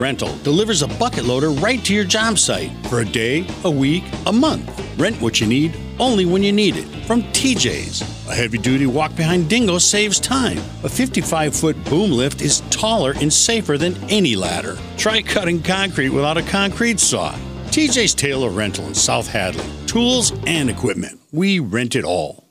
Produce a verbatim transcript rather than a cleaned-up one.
Rental delivers a bucket loader right to your job site for a day, a week, a month. Rent what you need only when you need it from T J's. A heavy-duty walk-behind dingo saves time. A fifty-five foot boom lift is taller and safer than any ladder. Try cutting concrete without a concrete saw. T J's Taylor Rental in South Hadley. Tools and equipment. We rent it all.